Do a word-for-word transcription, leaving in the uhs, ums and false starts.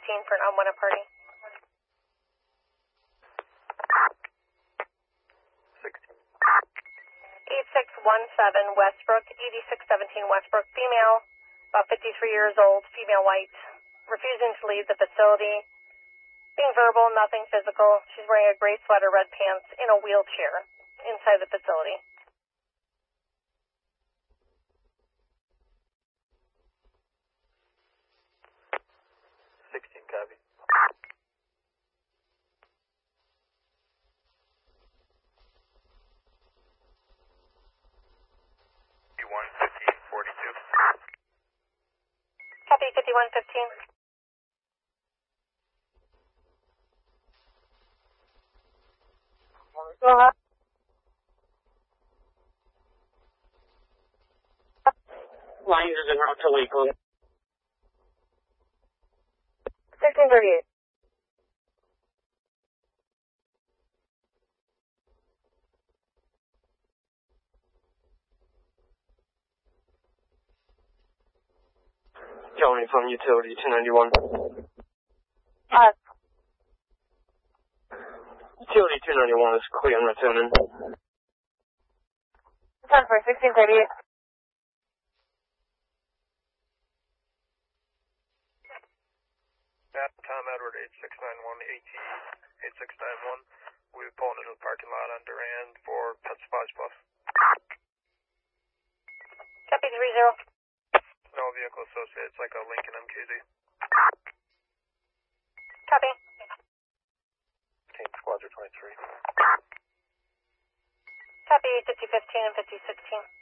fifteen for an unwanted party. sixteen. eighty-six seventeen Westbrook, eighty-six seventeen Westbrook, female, about fifty-three years old, female white, refusing to leave the facility, being verbal, nothing physical. She's wearing a gray sweater, red pants, in a wheelchair inside the facility. sixteen, copy. fifty-one fifteen forty-two. Copy fifty-one fifteen. Go ahead. Liners en route to Lakewood. sixteen thirty-eight. Tony from Utility two ninety-one. Uh, Utility two ninety-one is clear on returning. ten for sixteen thirty-eight. Matt, Tom Edward, eight six nine one, A T E, eight six nine one. We'll be pulling into the parking lot on Durand for Pensacola Bus. Copy three zero. No vehicle associated, it's like a Lincoln M K Z. Copy. Team Squadron twenty-three. Copy fifty fifteen and fifty sixteen.